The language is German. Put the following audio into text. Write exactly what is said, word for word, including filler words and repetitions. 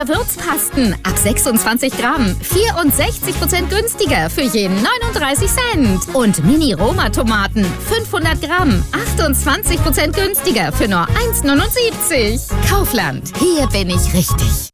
Würzpasten ab sechsundzwanzig Gramm, vierundsechzig Prozent günstiger für je neununddreißig Cent. Und Mini-Roma-Tomaten, fünfhundert Gramm, achtundzwanzig Prozent günstiger für nur eins neunundsiebzig. Kaufland, hier bin ich richtig.